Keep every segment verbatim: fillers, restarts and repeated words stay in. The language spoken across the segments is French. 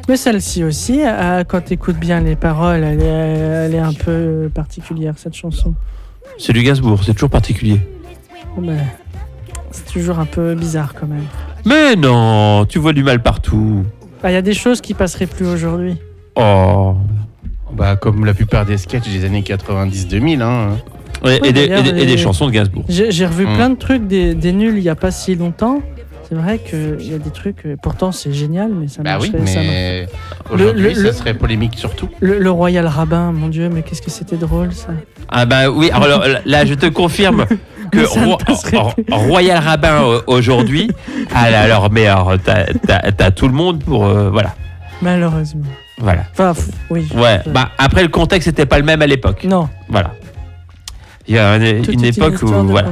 Mais celle-ci aussi, euh, quand tu écoutes bien les paroles, elle est, elle est un peu particulière, cette chanson. C'est du Gainsbourg, c'est toujours particulier. Oh ben, c'est toujours un peu bizarre quand même. Mais non, tu vois du mal partout. Il bah, y a des choses qui passeraient plus aujourd'hui. Oh. Bah, comme la plupart des sketchs des années quatre-vingt-dix deux mille. Hein. Ouais, oui, et, des, et, des, et les... des chansons de Gainsbourg. J'ai, j'ai revu mmh. plein de trucs, des, des nuls, il n'y a pas si longtemps. C'est vrai qu'il y a des trucs, pourtant c'est génial, mais ça bah marcherait. oui, Ça mais marche. aujourd'hui, le, le, ça serait polémique surtout. Le, le Royal Rabbin, mon Dieu, mais qu'est-ce que c'était drôle ça. Ah bah oui, alors là je te confirme que Ro- Ro- Royal Rabbin aujourd'hui, alors mais alors t'as, t'as, t'as tout le monde pour euh, voilà. Malheureusement. Voilà. Enfin pff, oui. Ouais. Je... Bah après le contexte n'était pas le même à l'époque. Non. Voilà. Il y a une, une époque une où voilà.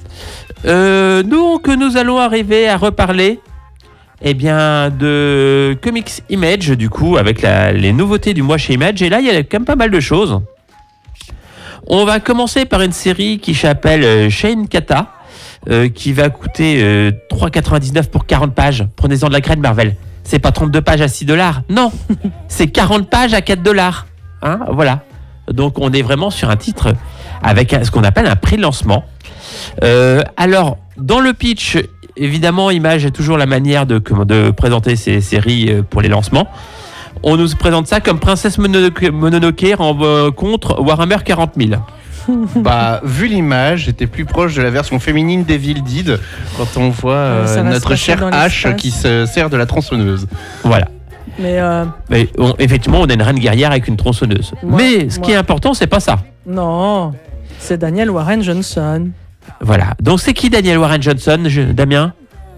Euh, donc nous allons arriver à reparler eh bien, de Comics Image, du coup, avec la, les nouveautés du mois chez Image. Et là, il y a quand même pas mal de choses. On va commencer par une série qui s'appelle euh, Shane Kata, euh, qui va coûter euh, trois dollars quatre-vingt-dix-neuf pour quarante pages. Prenez-en de la graine, Marvel. C'est pas trente-deux pages à six dollars. Non, c'est quarante pages à quatre dollars. Hein, voilà. Donc, on est vraiment sur un titre avec ce qu'on appelle un pré-lancement. Euh, alors, dans le pitch, évidemment, Image a toujours la manière de, de présenter ses séries pour les lancements. On nous présente ça comme Princesse Mononoke, Mononoke rencontre Warhammer quarante mille. Bah, vu l'image, j'étais plus proche de la version féminine d'Evil Dead quand on voit euh, notre chère Ash qui se sert de la tronçonneuse. Voilà. Mais, euh... Mais on, effectivement, on a une reine guerrière avec une tronçonneuse. Moi, Mais ce moi... qui est important, c'est pas ça. Non, c'est Daniel Warren Johnson. Voilà. Donc c'est qui Daniel Warren Johnson, je, Damien ?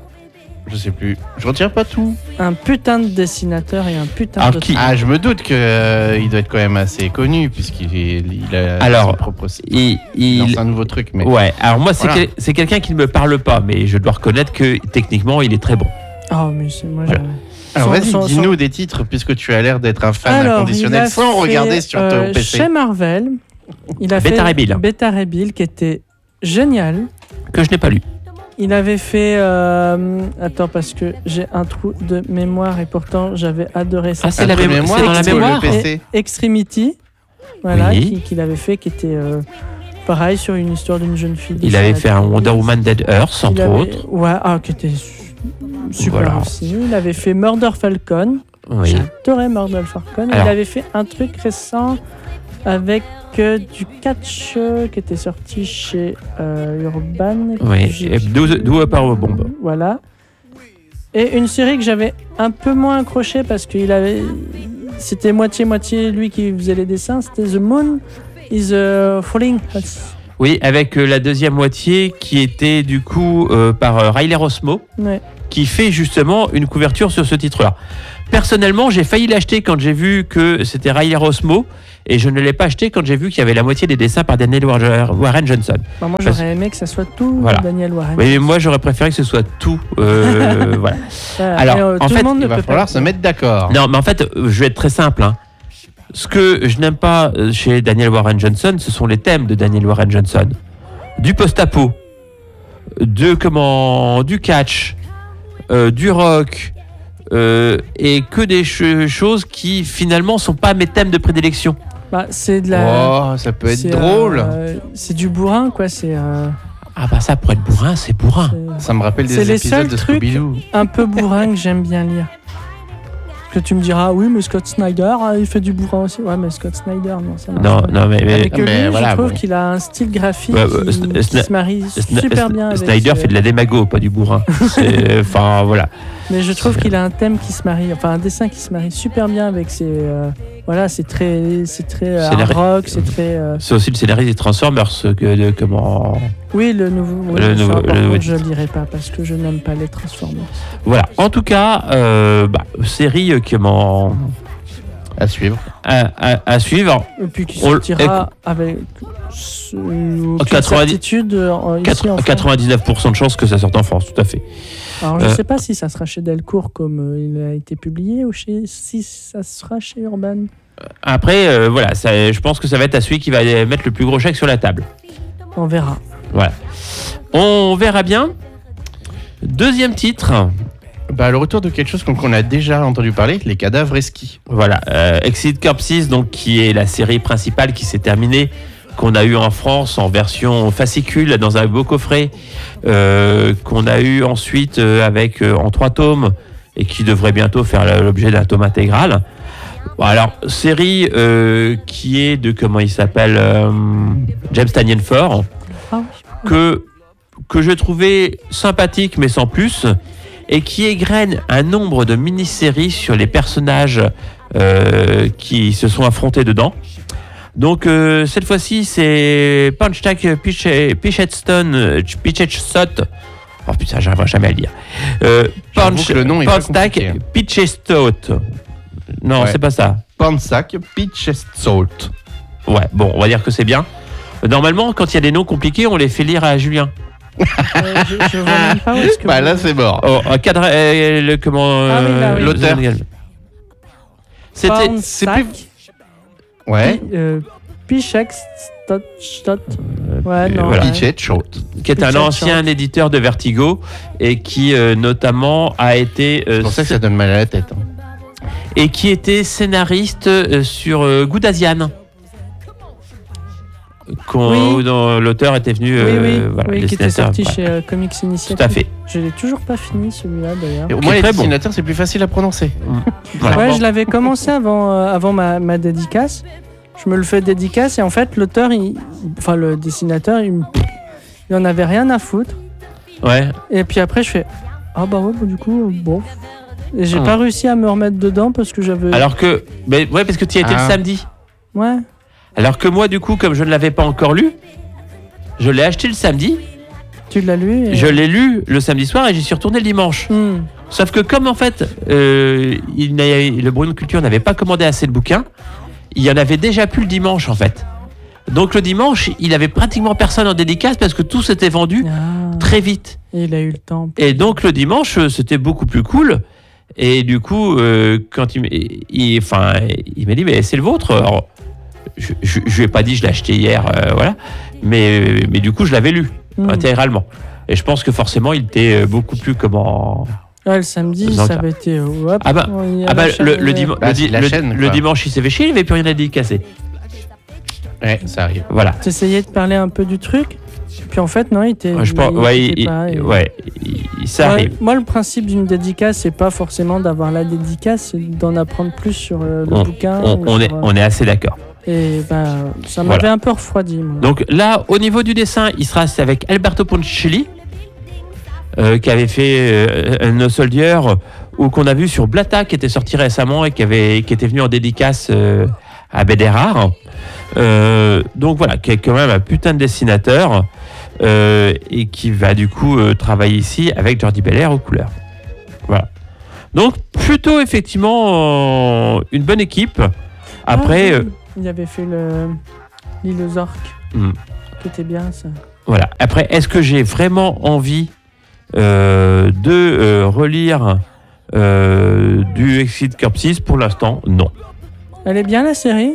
Je sais plus. Je retiens pas tout. Un putain de dessinateur et un putain Alors, de... Qui... Ah, je me doute qu'il euh, doit être quand même assez connu puisqu'il il a alors, son propre... Il, il... il lance un nouveau truc. Mais... Ouais, alors moi, c'est, voilà. quel... c'est quelqu'un qui ne me parle pas, mais je dois reconnaître que techniquement, il est très bon. Oh, mais c'est moi... Voilà. Je... Alors son, vas-y, son, dis-nous son... des titres puisque tu as l'air d'être un fan alors, inconditionnel sans fait, regarder sur euh, ton P C. Chez Marvel, il a Beta fait Ray Bill. Beta Ray Bill qui était génial. Que je n'ai pas lu. Il avait fait... Euh... Attends, parce que j'ai un trou de mémoire et pourtant j'avais adoré ça. Ah, c'est, la mémo- mémoire, c'est dans la mémoire le P C. Extremity, voilà, oui. qui, qu'il avait fait, qui était euh, pareil sur une histoire d'une jeune fille. Il avait fait un Wonder Woman Dead Earth, entre avait, autres. Ouais, ah, qui était super voilà. aussi. Il avait fait Murder Falcon. Oui. J'adorais Murder Falcon. Alors, il avait fait un truc récent avec euh, du catch euh, qui était sorti chez euh, Urban. Oui, d'où Power Bomb. Voilà. Et une série que j'avais un peu moins accrochée parce qu'il avait... C'était moitié-moitié lui qui faisait les dessins. C'était The Moon is uh, Falling. Oui, avec euh, la deuxième moitié qui était du coup euh, par euh, Riley Rossmo, ouais. qui fait justement une couverture sur ce titre-là. Personnellement, j'ai failli l'acheter quand j'ai vu que c'était Riley Rossmo et je ne l'ai pas acheté quand j'ai vu qu'il y avait la moitié des dessins par Daniel Warren Johnson. Bah moi, j'aurais Parce... aimé que ça soit tout voilà. Daniel Warren. Oui, mais moi, j'aurais préféré que ce soit tout. Euh, voilà. voilà. Alors, euh, en tout fait, le monde il ne va peut falloir pas... se mettre d'accord. Non, mais en fait, je vais être très simple. Hein. Ce que je n'aime pas chez Daniel Warren Johnson, ce sont les thèmes de Daniel Warren Johnson. Du post-apo, de comment, du catch, euh, du rock, euh, et que des ch- choses qui finalement sont pas mes thèmes de prédilection. Bah, c'est de la. Oh, ça peut être c'est, drôle. Euh, c'est du bourrin, quoi. C'est. Euh... Ah bah ça, pour être bourrin, c'est bourrin. C'est... Ça me rappelle des c'est les épisodes seuls de trucs Scooby-Doo. Un peu bourrin que j'aime bien lire. Que tu me diras, oui, mais Scott Snyder, il fait du bourrin aussi. Ouais, mais Scott Snyder, non, ça marche Non, pas. non, mais, mais, Avec lui, mais je voilà, trouve bon. qu'il a un style graphique Ouais, qui, euh, Sna- qui Sna- se marie Sna- super Sna- bien avec... Snyder euh, fait de la démago, pas du bourrin. C'est, enfin, voilà. Mais je trouve qu'il a un thème qui se marie, enfin un dessin qui se marie super bien avec ses... Euh, voilà, c'est très, c'est très euh, hard Scénari- rock, c'est très... Euh... C'est aussi le scénariste des Transformers, que de comment... Oui, le nouveau... Oui, Le nouveau- ça, par le nouveau contre, je ne titre. le dirai pas parce que je n'aime pas les Transformers. Voilà. En tout cas, euh, bah, série euh, comment... À suivre. À, à, à suivre. Et puis qui On- sortira avec ce- aucune quatre-vingt-dix certitude euh, ici quatre- en France. quatre-vingt-dix-neuf pour cent de chances que ça sorte en France, tout à fait. Alors je Euh, ne sais pas si ça sera chez Delcourt comme euh, il a été publié ou chez, si ça sera chez Urban. Après, euh, voilà, ça, je pense que ça va être à celui qui va mettre le plus gros chèque sur la table. On verra. Voilà. On verra bien. Deuxième titre. Bah, le retour de quelque chose qu'on a déjà entendu parler, les cadavres esquis. Voilà, euh, Exit Corpses, donc, qui est la série principale qui s'est terminée, qu'on a eu en France en version fascicule dans un beau coffret, euh, qu'on a eu ensuite euh, avec euh, en trois tomes et qui devrait bientôt faire l'objet d'un tome intégral. Alors, série euh, qui est de, comment il s'appelle, euh, James Tynion Ford, ah, que, que je trouvais sympathique mais sans plus, et qui égrène un nombre de mini-séries sur les personnages euh, qui se sont affrontés dedans. Donc euh, cette fois-ci c'est Punchstack Pitchestone Pitchestone. Oh putain, j'arriverai jamais à le dire. Euh, Punch, le nom est Punchstack Pitchestone. Non, ouais. C'est pas ça. Punchstack Pitchestone. Ouais, bon, on va dire que c'est bien. Normalement, quand il y a des noms compliqués, on les fait lire à Julien. euh, je, je vois même pas où est-ce que bah là c'est mort. Oh, cadre, euh, le comment ah, oui, là, oui. L'auteur. C'était c'est plus... Ouais. Euh, Pichek Stott. Ouais, non. Voilà. Pitchestone. Qui est un ancien éditeur de Vertigo et qui euh, notamment a été. Euh, c'est pour ça que ça donne mal à la tête. Hein. Et qui était scénariste euh, sur euh, Good Asian. Oui. Dont l'auteur était venu. Oui, euh, oui, voilà, oui qui était sorti voilà. chez euh, Comics Initiative. Tout à fait. Je l'ai toujours pas fini celui-là d'ailleurs. Et au moins les dessinateurs bon. C'est plus facile à prononcer. Mmh. Voilà. Ouais, je l'avais commencé avant, euh, avant ma, ma dédicace. Je me le fais dédicace et en fait l'auteur, il, enfin le dessinateur, il, il en avait rien à foutre. Ouais. Et puis après je fais ah bah ouais bah, du coup bon. Et j'ai mmh. pas réussi à me remettre dedans parce que j'avais. Alors que, mais ouais parce que tu y étais ah. le samedi. Ouais. Alors que moi du coup comme je ne l'avais pas encore lu. Je l'ai acheté le samedi. Tu l'as lu et... Je l'ai lu le samedi soir et j'y suis retourné le dimanche. Mm. Sauf que comme en fait, euh, il le Bruno Culture n'avait pas commandé assez de bouquins, il y en avait déjà plus le dimanche en fait. Donc le dimanche, il avait pratiquement personne en dédicace parce que tout s'était vendu ah. très vite. Et il a eu le temps. Et donc le dimanche, c'était beaucoup plus cool. Et du coup, euh, quand il, il, enfin, il m'a dit mais c'est le vôtre. Alors, je, je, je lui ai pas dit je l'ai acheté hier, euh, voilà. Mais, mais du coup, je l'avais lu mmh. intégralement. Et je pense que forcément, il était beaucoup plus comment. Ouais, le samedi, ça avait été. Hop, ah bah, ah bah le, le, dim- bah, le, di- la le, chaîne, le dimanche, il s'est fait chier, il n'y avait plus rien à dédicacer. Ouais, ça arrive. Voilà. Tu essayais de parler un peu du truc, puis en fait, non, il était. Ouais, je pense, il, ouais, il, il, pas, il, ouais, il, ça ouais, arrive. Moi, le principe d'une dédicace, c'est pas forcément d'avoir la dédicace, c'est d'en apprendre plus sur euh, le on, bouquin. On, on, sur, est, on est assez d'accord. Et bah, ça m'avait voilà. un peu refroidi. Moi. Donc là, au niveau du dessin, il sera avec Alberto Ponchielli, euh, qui avait fait euh, No Soldier, ou qu'on a vu sur Blata, qui était sorti récemment et qui, avait, qui était venu en dédicace euh, à B D Rare. Euh, donc voilà, qui est quand même un putain de dessinateur euh, et qui va du coup euh, travailler ici avec Jordi Belair aux couleurs. Voilà. Donc plutôt effectivement euh, une bonne équipe. Après... Ah, oui. Il avait fait le l'île aux orques, mm. qui était bien ça. Voilà. Après, est-ce que j'ai vraiment envie euh, de euh, relire euh, du Exit Corpses? Pour l'instant, non. Elle est bien la série.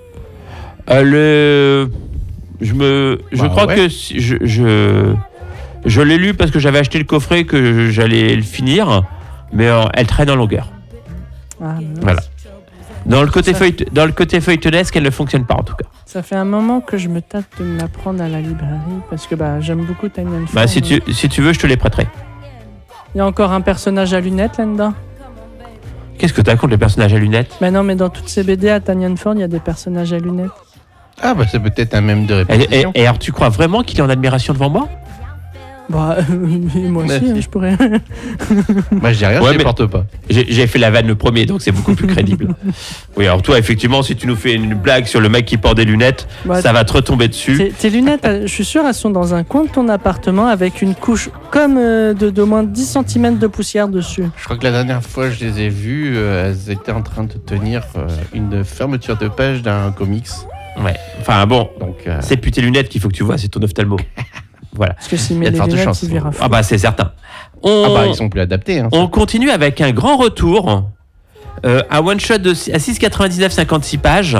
Elle est... Je me, je bah, crois ouais. que si, je, je, je l'ai lu parce que j'avais acheté le coffret que j'allais le finir, mais euh, elle traîne en longueur. Ah, voilà. Dans le côté feuille, dans le côté feuilletonesque, elle ne fonctionne pas en tout cas. Ça fait un moment que je me tâte de me la prendre à la librairie parce que bah j'aime beaucoup Tynion Ford. Bah si tu si tu veux, je te les prêterai. Il y a encore un personnage à lunettes là-dedans. Qu'est-ce que t'as contre les personnages à lunettes? Bah non, mais dans toutes ces B D à Tynion Ford, il y a des personnages à lunettes. Ah bah c'est peut-être un même de répétition. Et, et, et alors tu crois vraiment qu'il est en admiration devant moi? Bah, euh, moi aussi, hein, je pourrais. Moi, je dis rien, ouais, je ne porte pas. J'ai, j'ai fait la vanne le premier, donc c'est beaucoup plus crédible. Oui, alors toi, effectivement, si tu nous fais une blague sur le mec qui porte des lunettes, bah, ça va te retomber dessus. Tes, tes lunettes, je suis sûr, elles sont dans un coin de ton appartement avec une couche comme euh, de, de moins de dix centimètres de poussière dessus. Je crois que la dernière fois je les ai vues, euh, elles étaient en train de tenir euh, une fermeture de page d'un comics. Ouais, enfin bon, donc, euh... c'est plus tes lunettes qu'il faut que tu vois, c'est ton ophtalmo. Voilà. Parce que s'il met les lunettes, il verra fou. Ah bah c'est certain. On, ah bah ils sont plus adaptés. Hein, on continue avec un grand retour, euh, un one shot de, à six quatre-vingt-dix-neuf, cinquante-six pages.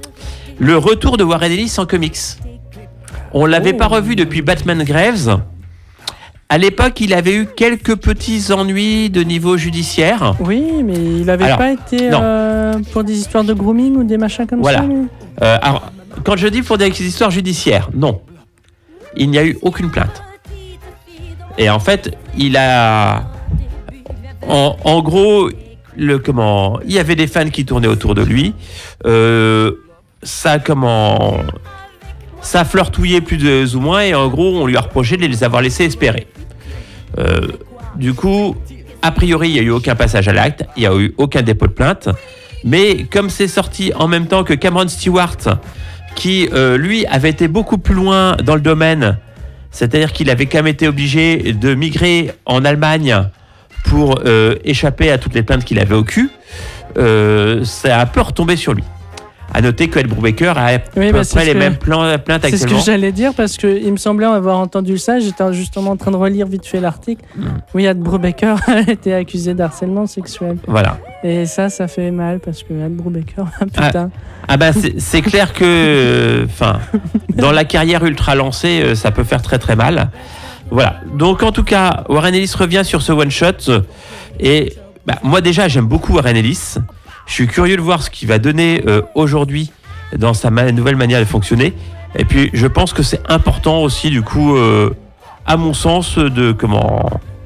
Le retour de Warren Ellis en comics. On l'avait oh. pas revu depuis Batman Graves. À l'époque, il avait eu quelques petits ennuis de niveau judiciaire. Oui, mais il n'avait alors, pas été euh, pour des histoires de grooming ou des machins comme voilà. ça. Voilà. Euh, alors, quand je dis pour des histoires judiciaires, non. Il n'y a eu aucune plainte. Et en fait, il a... En, en gros, le, comment, il y avait des fans qui tournaient autour de lui. Euh, ça, comment... Ça flirtouillait plus ou moins et en gros, on lui a reproché de les avoir laissés espérer. Euh, du coup, a priori, il n'y a eu aucun passage à l'acte, il n'y a eu aucun dépôt de plainte. Mais comme c'est sorti en même temps que Cameron Stewart, qui, euh, lui, avait été beaucoup plus loin dans le domaine, c'est-à-dire qu'il avait quand même été obligé de migrer en Allemagne pour euh, échapper à toutes les plaintes qu'il avait au cul, euh, ça a un peu retombé sur lui. À noter que Ed Brubaker a oui, à bah, peu près les que, mêmes plans, plaintes c'est actuellement. C'est ce que j'allais dire parce qu'il me semblait avoir entendu ça. J'étais justement en train de relire vite fait l'article. Mm. Oui, Ed Brubaker a été accusé d'harcèlement sexuel. Voilà. Et ça, ça fait mal parce que Ed Brubaker, putain. Ah, ah bah c'est, c'est clair que, enfin, euh, dans la carrière ultra lancée, euh, ça peut faire très très mal. Voilà. Donc en tout cas, Warren Ellis revient sur ce one shot et bah, moi déjà j'aime beaucoup Warren Ellis. Je suis curieux de voir ce qu'il va donner euh, aujourd'hui dans sa ma- nouvelle manière de fonctionner. Et puis, je pense que c'est important aussi, du coup, euh, à mon sens, de comment...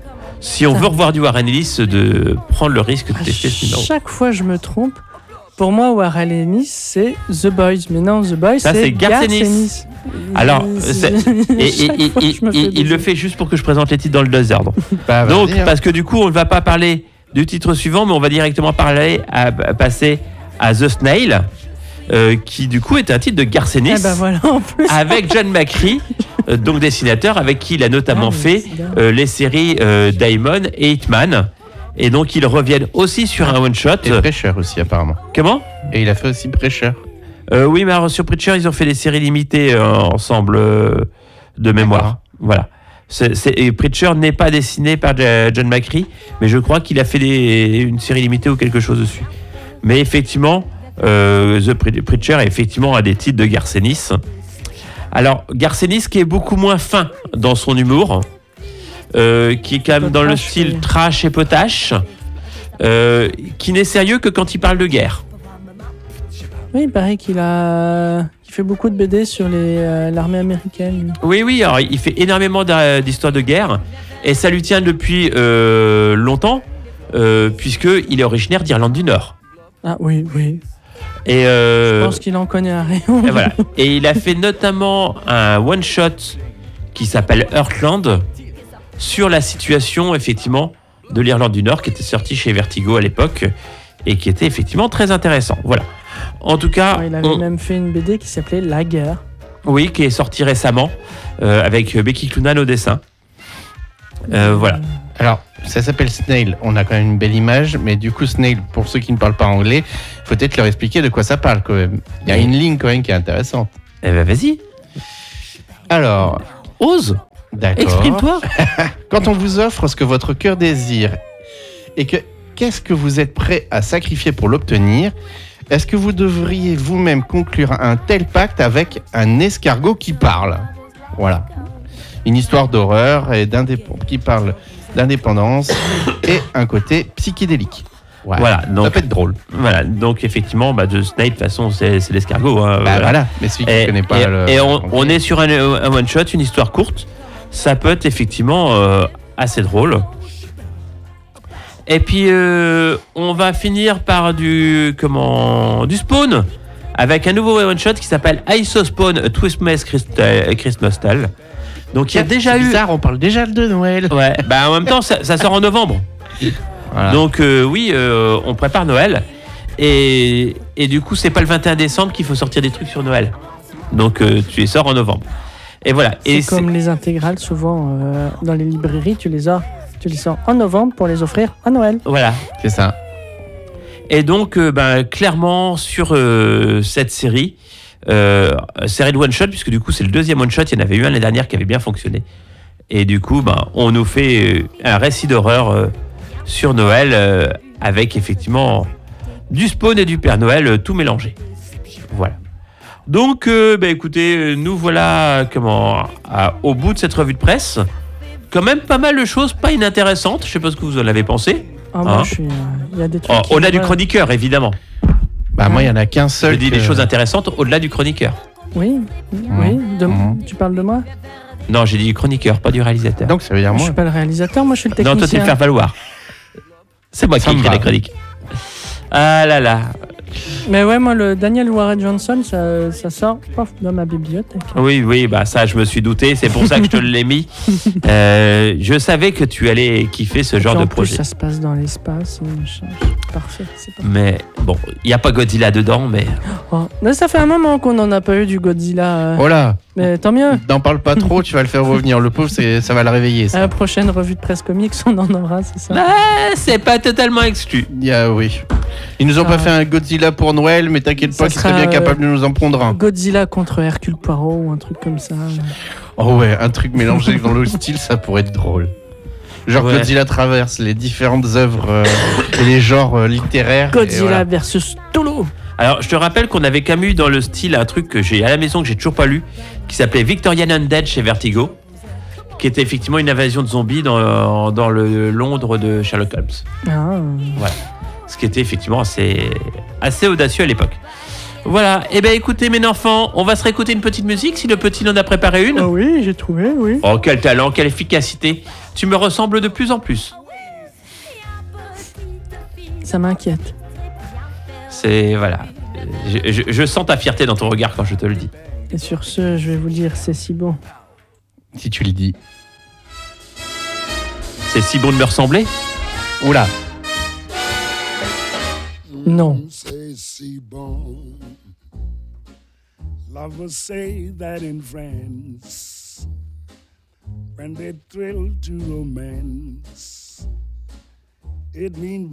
Si on veut revoir du Warren Ellis, de prendre le risque de tester ce numéro. Chaque fois, je me trompe. Pour moi, Warren Ellis, c'est The Boys. Mais non, The Boys, ça, c'est, c'est Garth Ennis. Alors, c'est... et, et, et, et, il, il le fait juste pour que je présente les titres dans le désordre. Bah, donc, hein. Parce que du coup, on ne va pas parler du titre suivant, mais on va directement parler à, à passer à The Snail, euh, qui du coup est un titre de Garth Ennis, eh ben voilà, en plus. avec John McCrea, euh, donc dessinateur, avec qui il a notamment ah, fait euh, les séries euh, Daimon et Hitman. Et donc ils reviennent aussi sur un one shot. Et Preacher aussi apparemment. Comment ? Et il a fait aussi Preacher. Euh, oui, mais alors, sur Preacher, ils ont fait des séries limitées euh, ensemble euh, de mémoire. D'accord. Voilà. C'est, c'est, et Preacher n'est pas dessiné par John McCrea, mais je crois qu'il a fait des, une série limitée ou quelque chose dessus. Mais effectivement, euh, The Preacher est effectivement un des titres de Garth Ennis. Alors, Garth Ennis qui est beaucoup moins fin dans son humour, euh, qui est quand même dans le style trash et potache, euh, qui n'est sérieux que quand il parle de guerre. Oui, il paraît qu'il a... Il fait beaucoup de B D sur les, euh, l'armée américaine. Oui, oui, alors il fait énormément d'histoires de guerre et ça lui tient depuis euh, longtemps, euh, puisqu'il est originaire d'Irlande du Nord. Ah oui, oui. Et euh, je pense qu'il en connaît un rayon. Et, voilà. Et il a fait notamment un one-shot qui s'appelle Heartland sur la situation, effectivement, de l'Irlande du Nord, qui était sorti chez Vertigo à l'époque et qui était effectivement très intéressant. Voilà. En tout cas, il avait on... même fait une B D qui s'appelait La Guerre. Oui, qui est sortie récemment euh, avec Becky Cloonan au dessin. Euh, voilà. Alors, ça s'appelle Snail. On a quand même une belle image, mais du coup, Snail, pour ceux qui ne parlent pas anglais, il faut peut-être leur expliquer de quoi ça parle quand même. Il y a une ligne quand même qui est intéressante. Eh ben, vas-y. Alors, ose. D'accord. Exprime-toi. Quand on vous offre ce que votre cœur désire et que qu'est-ce que vous êtes prêt à sacrifier pour l'obtenir? Est-ce que vous devriez vous-même conclure un tel pacte avec un escargot qui parle? Voilà. Une histoire d'horreur et d'indép- qui parle d'indépendance et un côté psychédélique. Ouais. Voilà, donc, ça peut être drôle. Voilà, donc effectivement, bah, de Snape, de toute façon, c'est, c'est l'escargot. Hein, bah, voilà. voilà, mais celui qui ne connaît pas et, le... Et on, on est sur un, un one-shot, une histoire courte. Ça peut être effectivement euh, assez drôle. Et puis, euh, on va finir par du, comment, du Spawn, avec un nouveau one-shot qui s'appelle I Saw Spawn, A Twistmas Christmas Tale. Donc, il y a déjà c'est eu... bizarre, on parle déjà de Noël. Ouais, bah en même temps, ça, ça sort en novembre. Voilà. Donc, euh, oui, euh, on prépare Noël. Et, et du coup, c'est pas le vingt et un décembre qu'il faut sortir des trucs sur Noël. Donc, euh, tu les sors en novembre. Et voilà. C'est et comme c'est... les intégrales, souvent, euh, dans les librairies, tu les as... Tu les sors en novembre pour les offrir à Noël. Voilà, c'est ça. Et donc, euh, ben, clairement, sur euh, cette série, euh, série de one-shot, puisque du coup, c'est le deuxième one-shot, il y en avait eu un l'année dernière qui avait bien fonctionné. Et du coup, ben, on nous fait un récit d'horreur euh, sur Noël, euh, avec effectivement du Spawn et du Père Noël, euh, tout mélangé. Voilà. Donc, euh, ben, écoutez, nous voilà comment, à, au bout de cette revue de presse, quand même pas mal de choses pas inintéressantes. Je sais pas ce que vous en avez pensé. Ah, moi, Hein je suis. euh, Il y a des trucs. Oh, qui au-delà du me- chroniqueur, évidemment. Bah, moi, il y en a qu'un Je seul. dis que- des choses intéressantes au-delà du chroniqueur. Oui, oui. de- Mhm. Tu parles de moi? Non, j'ai dit du chroniqueur, pas du réalisateur. Donc, ça veut dire Je moi. suis pas le réalisateur, moi je suis le non, technicien. toi, tu le faire valoir. C'est moi qui Ça ai me écrit va. la chronique. Ah là là. Mais ouais, moi le Daniel Warren Johnson, ça, ça sort pof, dans ma bibliothèque. Oui, oui, bah ça, je me suis douté. C'est pour ça que je te l'ai mis. Euh, je savais que tu allais kiffer ce genre Puis en de plus, projet. ça se passe dans l'espace. et machin. Parfait. C'est pas... Mais bon, il n'y a pas Godzilla dedans, mais Oh. Mais ça fait un moment qu'on n'en a pas eu du Godzilla. euh, Oh là, Mais tant mieux. n'en parle pas trop, tu vas le faire revenir. Le pauvre, c'est- ça va le réveiller. À Ça. la prochaine revue de presse comics, on en aura, c'est ça. ah, c'est pas totalement exclu. Il y a- oui. Ils nous ont Ah. pas fait un Godzilla pour Noël, mais t'inquiète Ça pas qu'ils seraient sera, bien euh, capables de nous en pondre un. Godzilla contre Hercule Poirot ou un truc comme ça. Oh ouais, un truc mélangé dans le style, ça pourrait être drôle. Genre Ouais. Godzilla traverse les différentes œuvres euh, et les genres euh, littéraires. et Godzilla voilà. versus Tolo. Alors, je te rappelle qu'on avait Camus dans le style, un truc que j'ai à la maison que j'ai toujours pas lu, qui s'appelait Victorian Undead chez Vertigo, qui était effectivement une invasion de zombies dans, dans le Londres de Sherlock Holmes. Ah. Ce qui était effectivement assez, assez audacieux à l'époque. Voilà, et eh ben écoutez mes enfants, on va se réécouter une petite musique si le petit en a préparé une. Ah oui, j'ai trouvé, oui. Oh, quel talent, quelle efficacité. Tu me ressembles de plus en plus. Ça m'inquiète. C'est, voilà. Je, je- je sens ta fierté dans ton regard quand je te le dis. Et sur ce, je vais vous dire, c'est si bon. Si tu le dis. C'est si bon de me ressembler. Oula. Non. Say, see, bon. Lovers say that in France, when they thrill to romance, it means